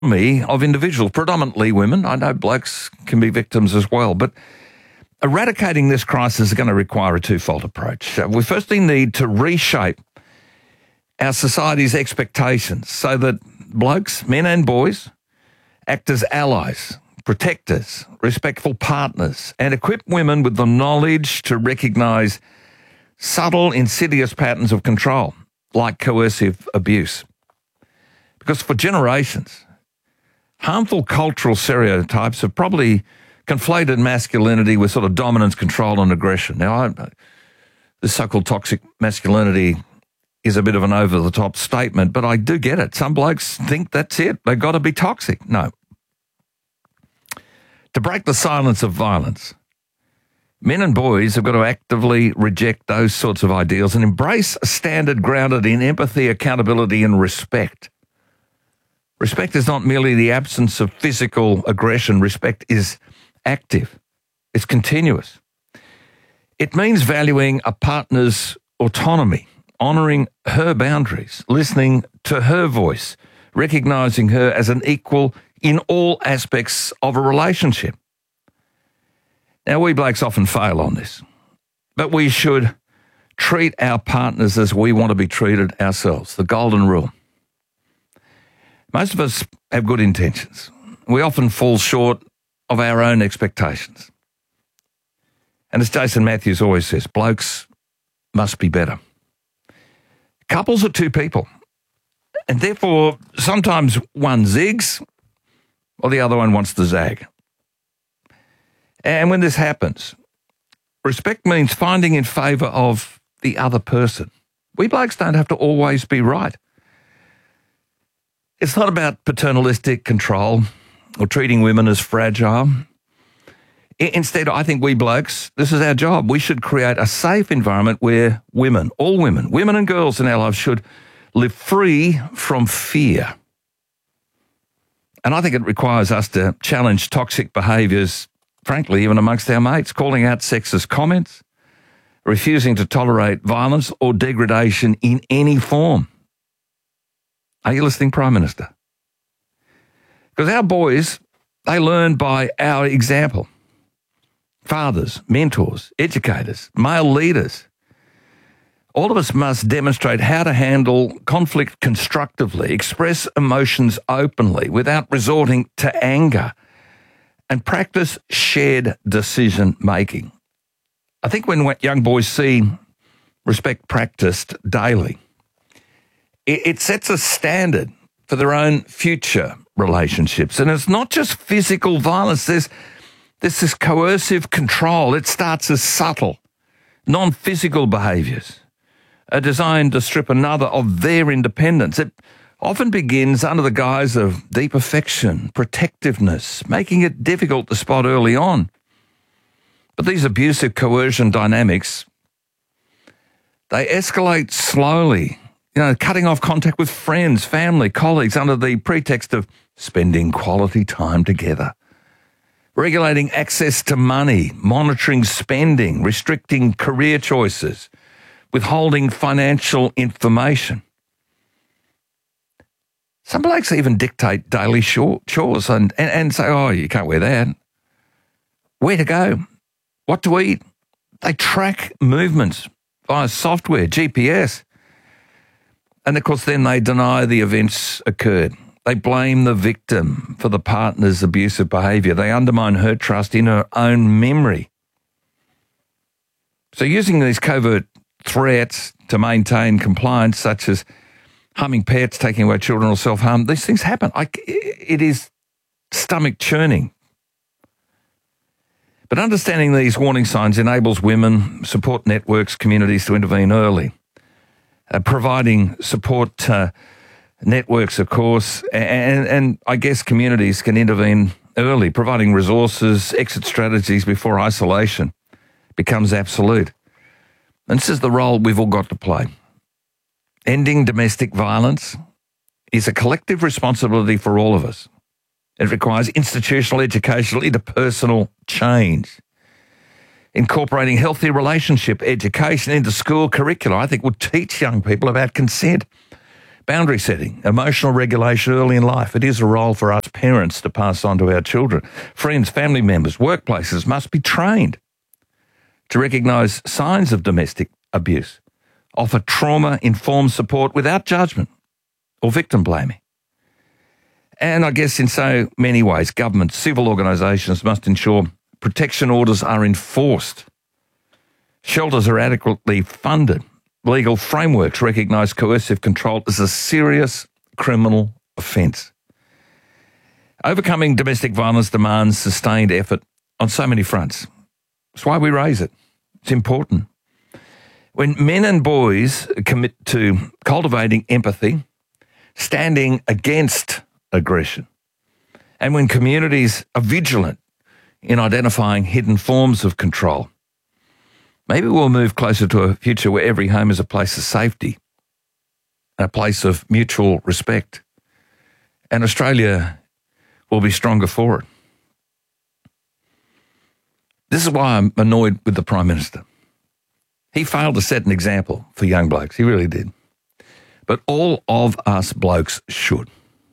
of individuals, predominantly women. I know blokes can be victims as well, but eradicating this crisis is going to require a twofold approach. We firstly need to reshape our society's expectations so that blokes, men and boys, act as allies, protectors, respectful partners, and equip women with the knowledge to recognise subtle, insidious patterns of control, like coercive abuse. Because for generations, harmful cultural stereotypes have probably conflated masculinity with sort of dominance, control and aggression. Now, this so-called toxic masculinity is a bit of an over-the-top statement, but I do get it. Some blokes think that's it. They've got to be toxic. No. To break the silence of violence, men and boys have got to actively reject those sorts of ideals and embrace a standard grounded in empathy, accountability and respect. Respect is not merely the absence of physical aggression. Respect is active. It's continuous. It means valuing a partner's autonomy, honouring her boundaries, listening to her voice, recognising her as an equal in all aspects of a relationship. Now, we blokes often fail on this, but we should treat our partners as we want to be treated ourselves, the golden rule. Most of us have good intentions. We often fall short of our own expectations. And as Jason Matthews always says, blokes must be better. Couples are two people, and therefore sometimes one zigs or the other one wants to zag. And when this happens, respect means finding in favour of the other person. We blokes don't have to always be right. It's not about paternalistic control or treating women as fragile. Instead, I think we blokes, this is our job. We should create a safe environment where women, all women, women and girls in our lives should live free from fear. And I think it requires us to challenge toxic behaviours, frankly, even amongst our mates, calling out sexist comments, refusing to tolerate violence or degradation in any form. Are you listening, Prime Minister? Because our boys, they learn by our example. Fathers, mentors, educators, male leaders. All of us must demonstrate how to handle conflict constructively, express emotions openly without resorting to anger, and practice shared decision-making. I think when young boys see respect practiced daily, it sets a standard for their own future relationships. And it's not just physical violence. There's this coercive control. It starts as subtle, non-physical behaviours are designed to strip another of their independence. It often begins under the guise of deep affection, protectiveness, making it difficult to spot early on. But these abusive coercion dynamics, they escalate slowly, cutting off contact with friends, family, colleagues under the pretext of spending quality time together. Regulating access to money, monitoring spending, restricting career choices, withholding financial information. Some blokes even dictate daily chores and say, oh, you can't wear that. Where to go? What to eat? They track movements via software, GPS. And of course, then they deny the events occurred. They blame the victim for the partner's abusive behaviour. They undermine her trust in her own memory. So using these covert threats to maintain compliance, such as harming pets, taking away children or self-harm, these things happen. It is stomach churning. But understanding these warning signs enables women, support networks, communities to intervene early. Providing support networks, of course, and I guess communities can intervene early, providing resources, exit strategies before isolation becomes absolute. And this is the role we've all got to play. Ending domestic violence is a collective responsibility for all of us. It requires institutional, educational, interpersonal change. Incorporating healthy relationship education into school curricula, I think, will teach young people about consent, Boundary setting, emotional regulation early in life. It is a role for us parents to pass on to our children. Friends, family members, workplaces must be trained to recognise signs of domestic abuse, offer trauma-informed support without judgment or victim blaming. And I guess in so many ways, governments, civil organisations must ensure protection orders are enforced, shelters are adequately funded, legal frameworks recognise coercive control as a serious criminal offence. Overcoming domestic violence demands sustained effort on so many fronts. That's why we raise it. It's important. When men and boys commit to cultivating empathy, standing against aggression, and when communities are vigilant in identifying hidden forms of control, maybe we'll move closer to a future where every home is a place of safety, a place of mutual respect, and Australia will be stronger for it. This is why I'm annoyed with the Prime Minister. He failed to set an example for young blokes. He really did. But all of us blokes should.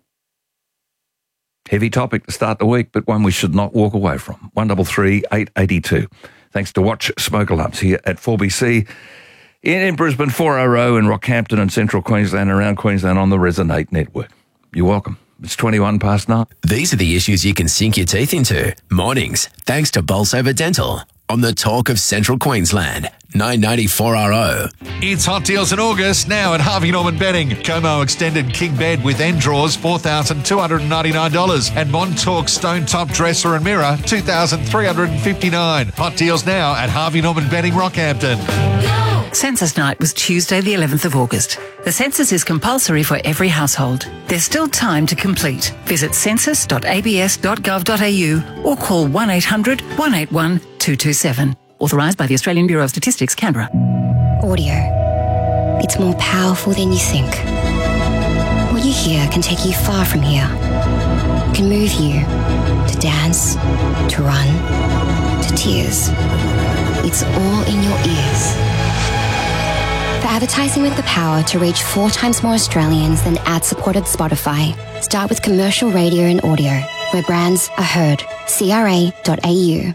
Heavy topic to start the week, but one we should not walk away from. 133 882. Thanks to Watch Smoke Alarms here at 4BC in Brisbane, 4RO in Rockhampton and Central Queensland, around Queensland on the Resonate network. You're welcome. It's 21 past 9. These are the issues you can sink your teeth into. Mornings, thanks to Bolsover Dental. On the Talk of Central Queensland, 994RO. It's hot deals in August now at Harvey Norman Bedding. Como Extended King Bed with end drawers, $4,299. And Montauk Stone Top Dresser and Mirror, $2,359. Hot deals now at Harvey Norman Bedding, Rockhampton. Census night was Tuesday the 11th of August. The census is compulsory for every household. There's still time to complete. Visit census.abs.gov.au or call 1800 181 227. Authorised by the Australian Bureau of Statistics, Canberra. Audio. It's more powerful than you think. What you hear can take you far from here. It can move you to dance, to run, to tears. It's all in your ears. For advertising with the power to reach 4 times more Australians than ad-supported Spotify, start with commercial radio and audio, where brands are heard. CRA.au.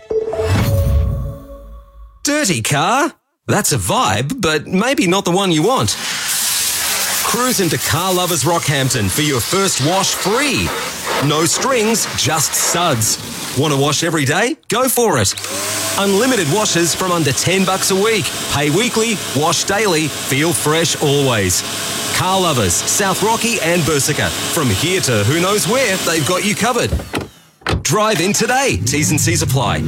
Dirty car? That's a vibe, but maybe not the one you want. Cruise into Car Lovers Rockhampton for your first wash free. No strings, just suds. Want to wash every day? Go for it. Unlimited washes from under $10 a week. Pay weekly, wash daily, feel fresh always. Car Lovers, South Rocky and Bursica. From here to who knows where, they've got you covered. Drive in today. T's and C's apply.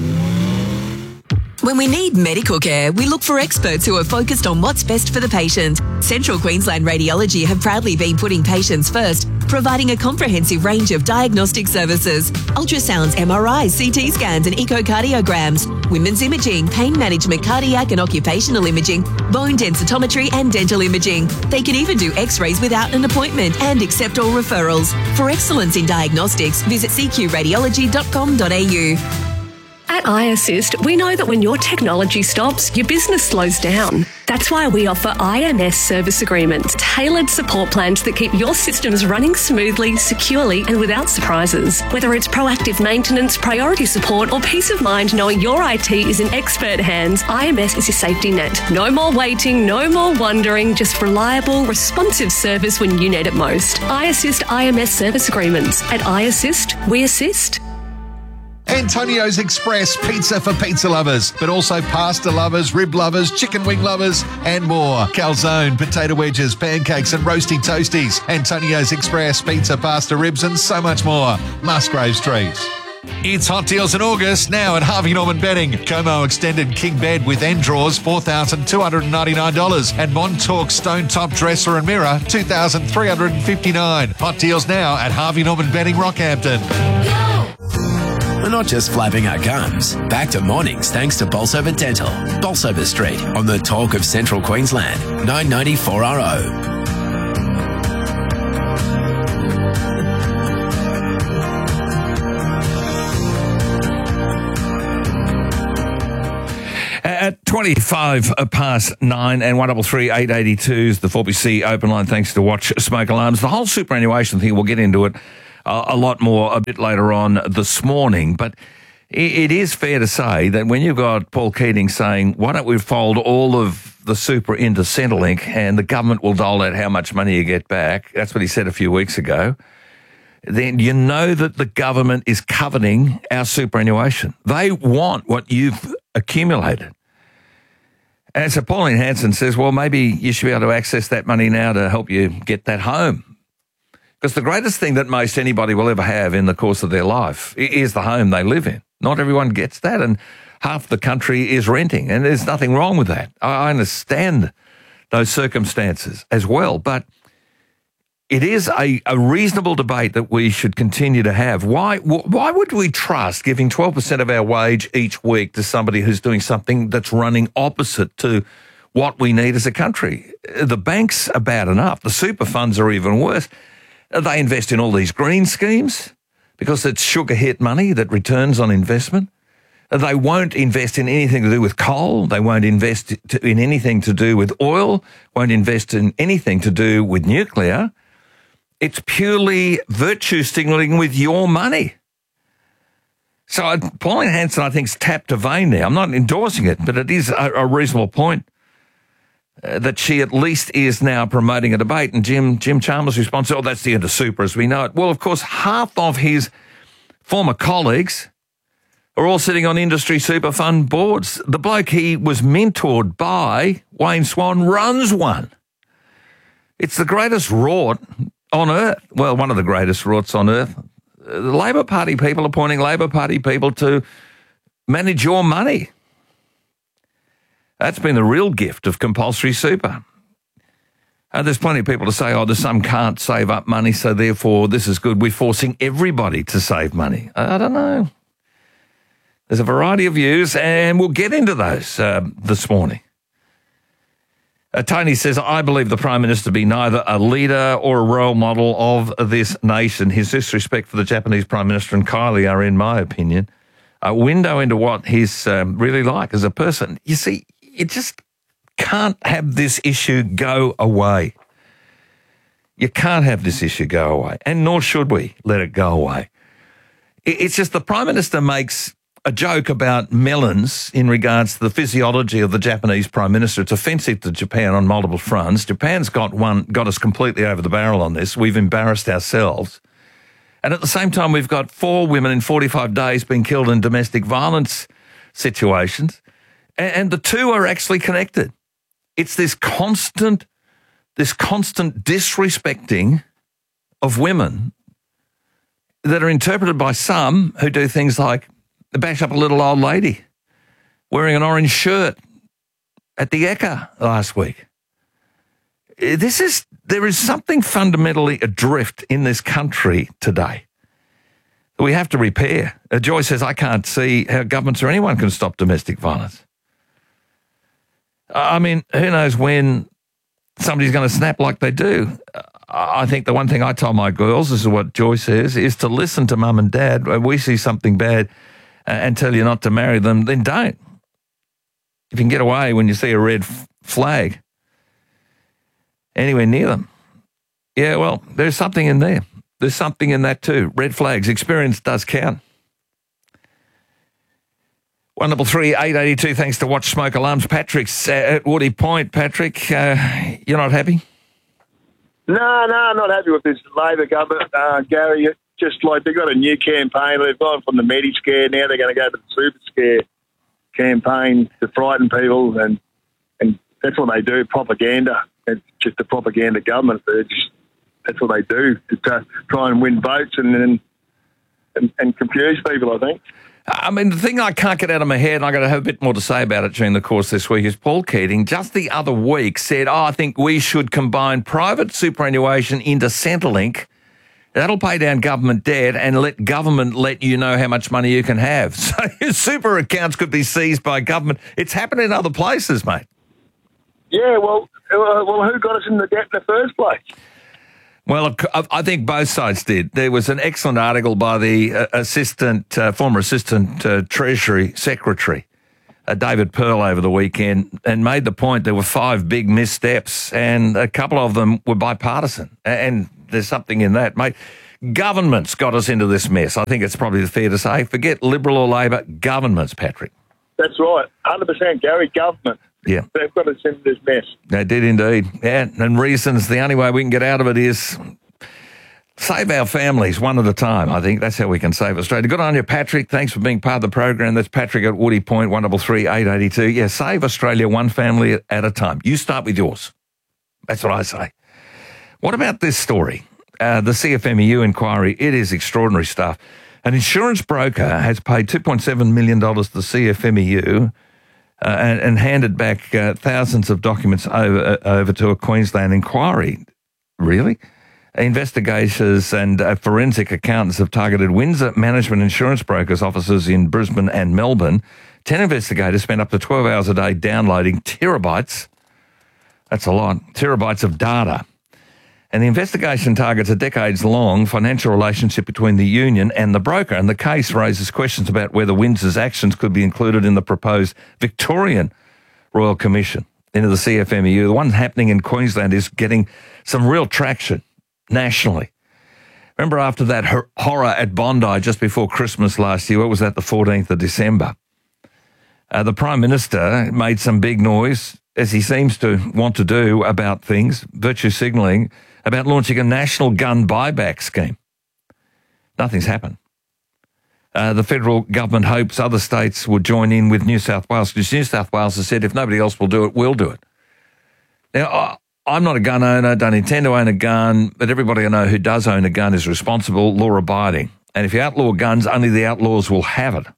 When we need medical care, we look for experts who are focused on what's best for the patient. Central Queensland Radiology have proudly been putting patients first, providing a comprehensive range of diagnostic services: ultrasounds, MRIs, CT scans and echocardiograms, women's imaging, pain management, cardiac and occupational imaging, bone densitometry and dental imaging. They can even do x-rays without an appointment and accept all referrals. For excellence in diagnostics, visit cqradiology.com.au. At iAssist, we know that when your technology stops, your business slows down. That's why we offer IMS service agreements, tailored support plans that keep your systems running smoothly, securely and without surprises. Whether it's proactive maintenance, priority support or peace of mind knowing your IT is in expert hands, IMS is your safety net. No more waiting, no more wondering, just reliable, responsive service when you need it most. iAssist IMS service agreements. At iAssist, we assist. Antonio's Express pizza for pizza lovers, but also pasta lovers, rib lovers, chicken wing lovers, and more. Calzone, potato wedges, pancakes, and roasty toasties. Antonio's Express pizza, pasta, ribs, and so much more. Musgrave Street. It's hot deals in August now at Harvey Norman Bedding. Como Extended King Bed with end drawers, $4,299. And Montauk Stone Top Dresser and Mirror, $2,359. Hot deals now at Harvey Norman Bedding, Rockhampton. We're not just flapping our gums. Back to mornings thanks to Bolsover Dental. Bolsover Street on the Talk of Central Queensland, 994RO. At 20 25 past 9 and 133 882 is the 4BC open line thanks to Watch Smoke Alarms. The whole superannuation thing, we'll get into it a lot more a bit later on this morning, but it is fair to say that when you've got Paul Keating saying, why don't we fold all of the super into Centrelink and the government will dole out how much money you get back, that's what he said a few weeks ago, then you know that the government is coveting our superannuation. They want what you've accumulated. And so Pauline Hanson says, well, maybe you should be able to access that money now to help you get that home. Because the greatest thing that most anybody will ever have in the course of their life is the home they live in. Not everyone gets that, and half the country is renting, and there's nothing wrong with that. I understand those circumstances as well, but it is a reasonable debate that we should continue to have. Why would we trust giving 12% of our wage each week to somebody who's doing something that's running opposite to what we need as a country? The banks are bad enough. The super funds are even worse. They invest in all these green schemes because it's sugar-hit money that returns on investment. They won't invest in anything to do with coal. They won't invest in anything to do with oil, won't invest in anything to do with nuclear. It's purely virtue signaling with your money. So Pauline Hanson, I think, is tapped a vein there. I'm not endorsing it, but it is a reasonable point that she at least is now promoting a debate. And Jim Chalmers' response, oh, that's the end of super as we know it. Well, of course, half of his former colleagues are all sitting on industry super fund boards. The bloke he was mentored by, Wayne Swan, runs one. It's the greatest rort on earth. Well, one of the greatest rorts on earth. The Labor Party people appointing Labor Party people to manage your money. That's been the real gift of compulsory super. There's plenty of people to say, oh, some can't save up money, so therefore this is good. We're forcing everybody to save money. I don't know. There's a variety of views, and we'll get into those this morning. Tony says, I believe the Prime Minister to be neither a leader or a role model of this nation. His disrespect for the Japanese Prime Minister and Kylie are, in my opinion, a window into what he's really like as a person. You see, you just can't have this issue go away. You can't have this issue go away, and nor should we let it go away. It's just the Prime Minister makes a joke about melons in regards to the physiology of the Japanese Prime Minister. It's offensive to Japan on multiple fronts. Japan's got us completely over the barrel on this. We've embarrassed ourselves. And at the same time, we've got 4 women in 45 days being killed in domestic violence situations. And the two are actually connected. It's this constant disrespecting of women that are interpreted by some who do things like bash up a little old lady wearing an orange shirt at the Ekka last week. There is something fundamentally adrift in this country today that we have to repair. Joy says, I can't see how governments or anyone can stop domestic violence. I mean, who knows when somebody's going to snap like they do. I think the one thing I tell my girls, this is what Joy says, is to listen to mum and dad. When we see something bad and tell you not to marry them, then don't. If you can get away when you see a red flag anywhere near them. Yeah, well, there's something in there. There's something in that too. Red flags. Experience does count. 133 882, thanks to Watch Smoke Alarms. Patrick's at Woody Point. Patrick, you're not happy? No, I'm not happy with this Labor government, Gary. Just like they've got a new campaign. They've gone from the Medi Scare, now they're going to go to the Super Scare campaign to frighten people, and that's what they do, propaganda. It's just a propaganda government. That's what they do, to try and win votes and confuse people, I think. I mean, the thing I can't get out of my head, and I've got to have a bit more to say about it during the course this week, is Paul Keating just the other week said, I think we should combine private superannuation into Centrelink. That'll pay down government debt and let government let you know how much money you can have. So your super accounts could be seized by government. It's happened in other places, mate. Yeah, well, who got us in the debt in the first place? Well, I think both sides did. There was an excellent article by the former assistant Treasury Secretary David Pearl over the weekend and made the point there were 5 big missteps and a couple of them were bipartisan. And there's something in that, mate. Governments got us into this mess. I think it's probably fair to say. Forget Liberal or Labor, governments, Patrick. That's right. 100%, Gary, government. Yeah. They've got us into this mess. They did indeed. Yeah, and reasons, the only way we can get out of it is save our families one at a time. I think that's how we can save Australia. Good on you, Patrick. Thanks for being part of the program. That's Patrick at Woody Point, 133 882. Yeah, save Australia one family at a time. You start with yours. That's what I say. What about this story? The CFMEU inquiry, it is extraordinary stuff. An insurance broker has paid $2.7 million to the CFMEU and handed back thousands of documents over to a Queensland inquiry. Really? Investigators and forensic accountants have targeted Windsor Management Insurance Brokers offices in Brisbane and Melbourne. 10 investigators spent up to 12 hours a day downloading terabytes, that's a lot, terabytes of data. And the investigation targets a decades-long financial relationship between the union and the broker, and the case raises questions about whether Windsor's actions could be included in the proposed Victorian Royal Commission into the CFMEU. The one happening in Queensland is getting some real traction nationally. Remember after that horror at Bondi just before Christmas last year, what was that, the 14th of December? The Prime Minister made some big noise, as he seems to want to do, about things, virtue signalling, about launching a national gun buyback scheme. Nothing's happened. The federal government hopes other states would join in with New South Wales, because New South Wales has said if nobody else will do it, we'll do it. Now, I'm not a gun owner, don't intend to own a gun, but everybody I know who does own a gun is responsible, law-abiding. And if you outlaw guns, only the outlaws will have it.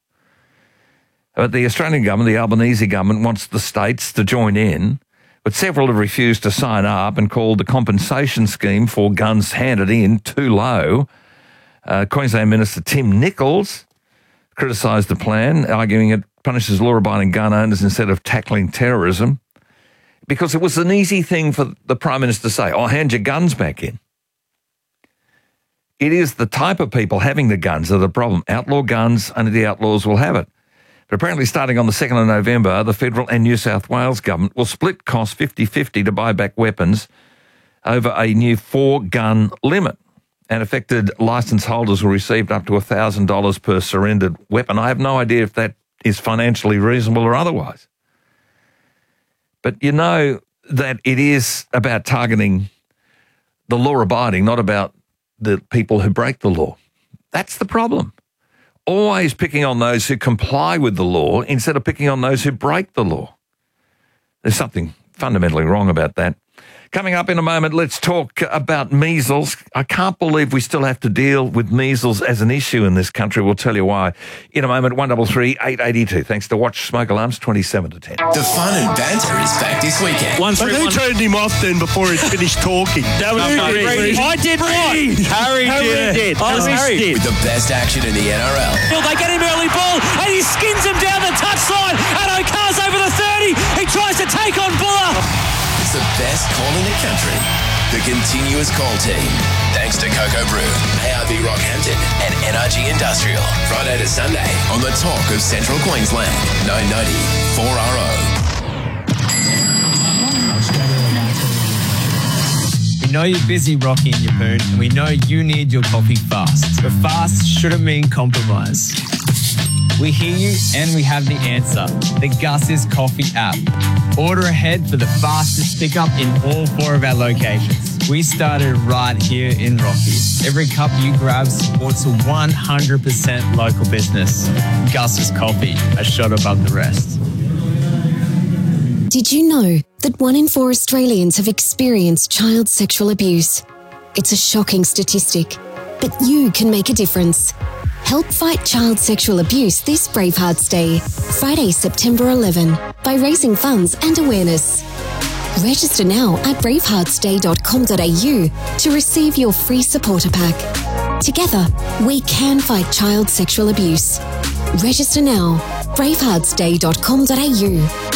But the Australian government, the Albanese government, wants the states to join in, but several have refused to sign up and called the compensation scheme for guns handed in too low. Queensland Minister Tim Nicholls criticised the plan, arguing it punishes law-abiding gun owners instead of tackling terrorism, because it was an easy thing for the Prime Minister to say, "I'll hand your guns back in." It is the type of people having the guns that are the problem. Outlaw guns, only the outlaws will have it. But apparently starting on the 2nd of November, the federal and New South Wales government will split costs 50-50 to buy back weapons over a new 4-gun limit. And affected licence holders will receive up to $1,000 per surrendered weapon. I have no idea if that is financially reasonable or otherwise. But you know that it is about targeting the law-abiding, not about the people who break the law. That's the problem. Always picking on those who comply with the law instead of picking on those who break the law. There's something fundamentally wrong about that. Coming up in a moment, let's talk about measles. I can't believe we still have to deal with measles as an issue in this country. We'll tell you why. In a moment, 133 882. Thanks to Watch Smoke Alarms, 27 to 10. The fun and banter is back this weekend. But who turned him off then before he finished talking? That was Harry. I did what? Harry did. Harry did. With the best action in the NRL. Well, they get him early ball, and he skins him down the touchline, and O'Carr's over the 30. He tries to take on Buller. It's the best call in the country. The continuous call team. Thanks to Cocoa Brew, ARB Rockhampton and NRG Industrial. Friday to Sunday on the Talk of Central Queensland. 990 4RO. We know you're busy, Rocky and your Poon, and we know you need your coffee fast. But fast shouldn't mean compromise. We hear you and we have the answer. The Gus's Coffee app. Order ahead for the fastest pickup in all 4 of our locations. We started right here in Rocky. Every cup you grab supports a 100% local business. Gus's Coffee, a shot above the rest. Did you know that 1 in 4 Australians have experienced child sexual abuse? It's a shocking statistic, but you can make a difference. Help fight child sexual abuse this Bravehearts Day, Friday, September 11, by raising funds and awareness. Register now at braveheartsday.com.au to receive your free supporter pack. Together, we can fight child sexual abuse. Register now, braveheartsday.com.au.